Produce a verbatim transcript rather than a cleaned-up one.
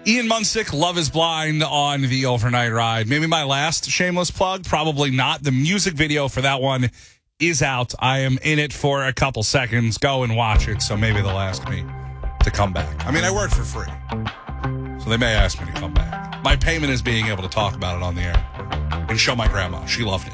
Ian Munsick, Love is Blind on the overnight ride. Maybe my last shameless plug, probably not. The music video for that one is out. I am in it for a couple seconds. Go and watch it, so maybe they'll ask me to come back. I mean, I work for free, so they may ask me to come back. My payment is being able to talk about it on the air and show my grandma. She loved it.